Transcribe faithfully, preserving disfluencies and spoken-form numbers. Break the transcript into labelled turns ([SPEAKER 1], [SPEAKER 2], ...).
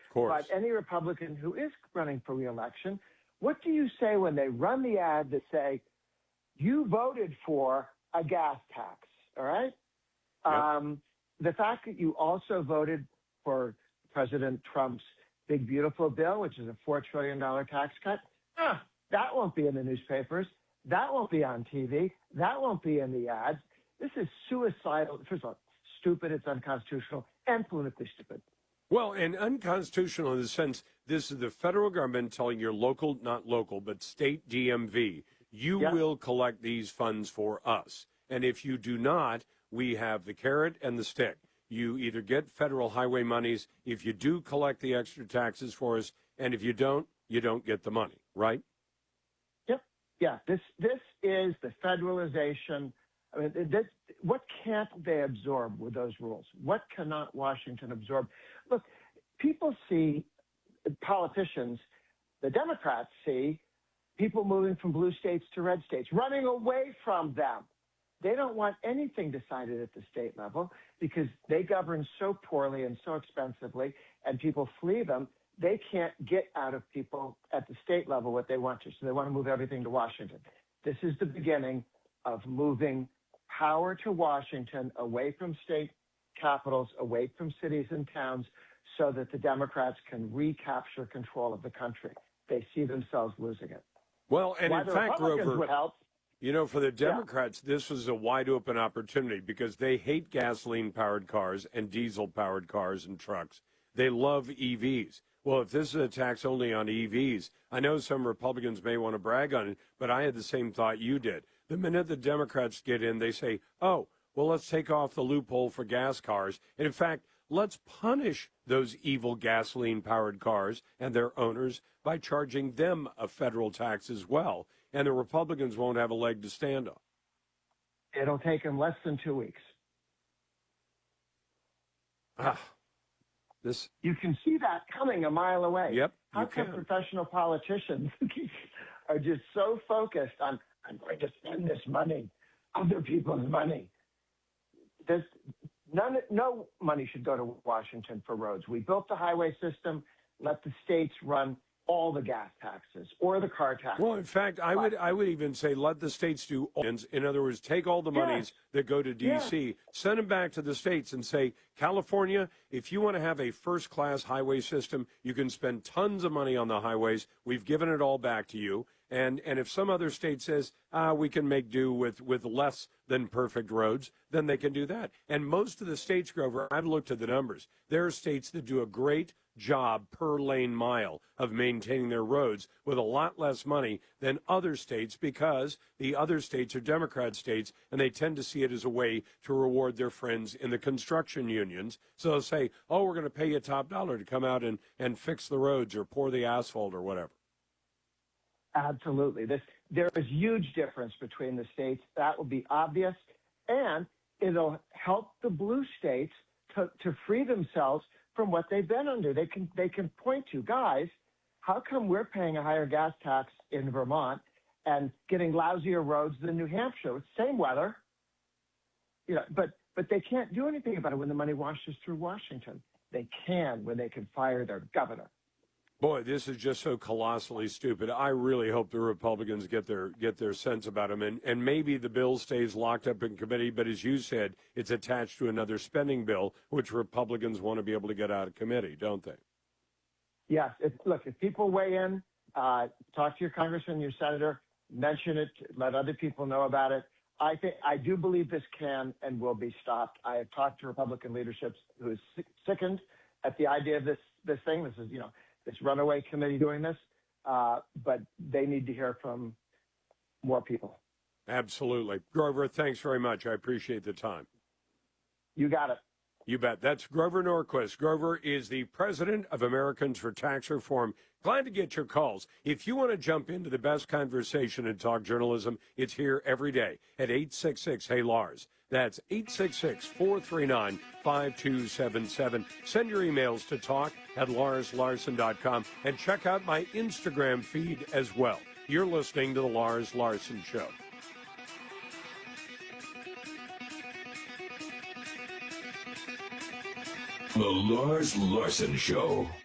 [SPEAKER 1] But any Republican who is running for re-election, what do you say when they run the ad that say, you voted for a gas tax, all right?
[SPEAKER 2] Yep.
[SPEAKER 1] Um, the fact that you also voted for President Trump's big, beautiful bill, which is a four trillion dollars tax cut, ah, that won't be in the newspapers. That won't be on T V. That won't be in the ads. This is suicidal. First of all, stupid, it's unconstitutional, and politically stupid.
[SPEAKER 2] Well, and unconstitutional in the sense this is the federal government telling your local, not local, but state D M V, you
[SPEAKER 1] Yeah.
[SPEAKER 2] will collect these funds for us. And if you do not, we have the carrot and the stick. You either get federal highway monies if you do collect the extra taxes for us, and if you don't, you don't get the money, right?
[SPEAKER 1] Yep. Yeah. This this is the federalization. I mean, this, what can't they absorb with those rules? What cannot Washington absorb? Look, people see politicians, the Democrats see people moving from blue states to red states, running away from them. They don't want anything decided at the state level because they govern so poorly and so expensively, and people flee them. They can't get out of people at the state level what they want to, so they want to move everything to Washington. This is the beginning of moving power to Washington, away from state capitals, away from cities and towns, so that the Democrats can recapture control of the country. They see themselves losing it.
[SPEAKER 2] Well, and
[SPEAKER 1] Why
[SPEAKER 2] in
[SPEAKER 1] the
[SPEAKER 2] fact,
[SPEAKER 1] Republicans
[SPEAKER 2] Grover,
[SPEAKER 1] would help.
[SPEAKER 2] you know, for the Democrats, yeah. this was a wide open opportunity because they hate gasoline-powered cars and diesel-powered cars and trucks. They love E Vs. Well, if this is a tax only on E Vs, I know some Republicans may want to brag on it, but I had the same thought you did. The minute the Democrats get in, they say, oh, well, let's take off the loophole for gas cars. And in fact, let's punish those evil gasoline-powered cars and their owners by charging them a federal tax as well. And the Republicans won't have a leg to stand on.
[SPEAKER 1] It'll take them less than two weeks.
[SPEAKER 2] Ah, this.
[SPEAKER 1] You can see that coming a mile away.
[SPEAKER 2] Yep.
[SPEAKER 1] How
[SPEAKER 2] you
[SPEAKER 1] come
[SPEAKER 2] can.
[SPEAKER 1] professional politicians are just so focused on, I'm going to spend this money, other people's money? There's none, no money should go to Washington for roads. We built the highway system. Let the states run all the gas taxes or the car tax.
[SPEAKER 2] Well, in fact, I would I would even say let the states do all. In other words, take all the monies
[SPEAKER 1] yes.
[SPEAKER 2] that go to D C, yes. send them back to the states and say, California, if you want to have a first-class highway system, you can spend tons of money on the highways. We've given it all back to you. And and if some other state says, ah, we can make do with, with less than perfect roads, then they can do that. And most of the states, Grover, I've looked at the numbers. There are states that do a great job per lane mile of maintaining their roads with a lot less money than other states because the other states are Democrat states and they tend to see it as a way to reward their friends in the construction unions. So they'll say, oh, we're going to pay you top dollar to come out and, and fix the roads or pour the asphalt or whatever.
[SPEAKER 1] Absolutely. This, there is huge difference between the states. That will be obvious. And it'll help the blue states to, to free themselves from what they've been under. They can they can point to, guys, how come we're paying a higher gas tax in Vermont and getting lousier roads than New Hampshire? It's same weather. You know, but but they can't do anything about it when the money washes through Washington. They can when they can fire their governor.
[SPEAKER 2] Boy, this is just so colossally stupid. I really hope the Republicans get their get their sense about them. And, and maybe the bill stays locked up in committee, but as you said, it's attached to another spending bill, which Republicans want to be able to get out of committee, don't they?
[SPEAKER 1] Yes. It, look, if people weigh in, uh, talk to your congressman, your senator, mention it, let other people know about it. I think I do believe this can and will be stopped. I have talked to Republican leaderships who is sickened at the idea of this this thing. This is, you know, this runaway committee doing this, uh, but they need to hear from more people.
[SPEAKER 2] Absolutely. Grover, thanks very much. I appreciate the time.
[SPEAKER 1] You got it.
[SPEAKER 2] You bet. That's Grover Norquist. Grover is the president of Americans for Tax Reform. Glad to get your calls. If you want to jump into the best conversation in talk journalism, it's here every day at eight six six, hey Lars. That's eight six six, four three nine, five two seven seven. Send your emails to talk at lars larson dot com and check out my Instagram feed as well. You're listening to The Lars Larson Show.
[SPEAKER 3] The Lars Larson Show.